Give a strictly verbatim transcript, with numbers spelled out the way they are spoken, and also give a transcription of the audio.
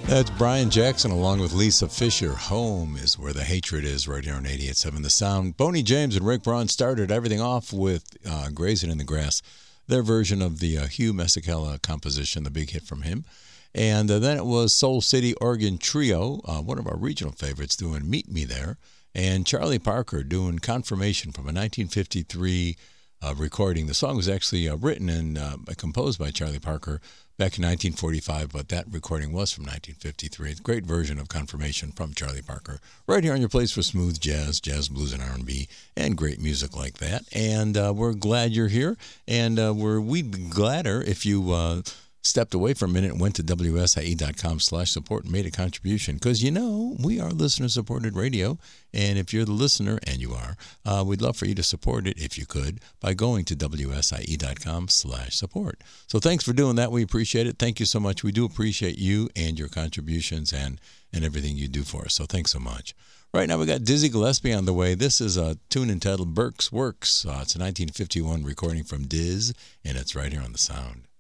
That's Brian Jackson along with Lisa Fisher. Home is where the hatred is, right here on eighty-eight point seven The Sound. Boney James and Rick Braun started everything off with uh, Grazing in the Grass, their version of the uh, Hugh Masekela composition, the big hit from him. And uh, then it was Soul City Organ Trio, uh, one of our regional favorites, doing Meet Me There. And Charlie Parker doing Confirmation from a nineteen fifty-three uh, recording. The song was actually uh, written and uh, composed by Charlie Parker back in nineteen forty-five, but that recording was from nineteen fifty-three. It's a great version of Confirmation from Charlie Parker. Right here on your place for smooth jazz, jazz, blues, and R and B, and great music like that. And uh, we're glad you're here, and uh, we're, we'd be gladder if you uh, stepped away for a minute and went to W S I E dot com slash support and made a contribution. Because, you know, we are listener-supported radio, and if you're the listener, and you are, uh, we'd love for you to support it, if you could, by going to W S I E dot com slash support. So thanks for doing that. We appreciate it. Thank you so much. We do appreciate you and your contributions and, and everything you do for us. So thanks so much. Right now we got Dizzy Gillespie on the way. This is a tune entitled Burke's Works. Uh, it's a nineteen fifty-one recording from Diz, and it's right here on The Sound.